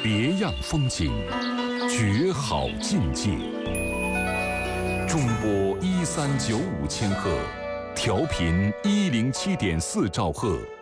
别样风景，绝好境界。中波1395千赫，调频107.4兆赫。